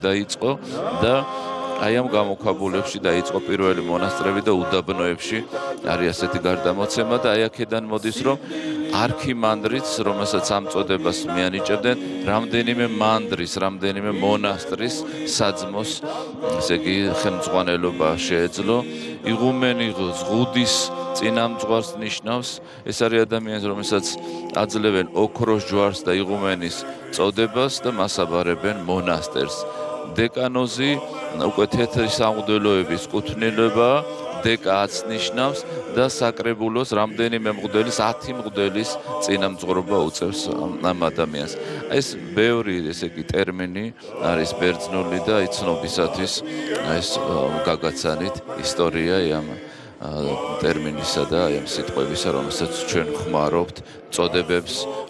დაიწყო და აი ამ გამოქვაბულებში დაიწყო პირველი მონასტრები და უდაბნოებში არის ასეთი გარდამოცემა და აი აქედან მოდის რომ არქიმანდრიც, რომელსაც ამ წოდებას მიანიჭებდნენ, რამდენიმე მანდრის, რამდენიმე მონასტრის საძმოს, ესე იგი, ხელმძღვანელობა შეეძლო. იღუმენი ზღუდის წინამძღვარს ნიშნავს. ეს არის ადამიანი, რომელსაც აძლევენ ოქროს ჯვარს და იღუმენის წოდებას და მას აბარებენ მონასტერს. დეკანოზი უკვე თეთრი სამღვდელოების კუთვნილება დეკაც ნიშნავს და საკრებულოს რამდენიმე მღვდელის 10 მღვდელის წინამძღვრობა უწევს ამ ადამიანს. ეს ბევრი ესე იგი ტერმინი არის ბერძნული და იცნობისათვის ეს გაგაცანით ისტორია ამ ტერმინისა და ამ სიტყვებისა, რომელსაც ჩვენ ხმარობთ წოდებებს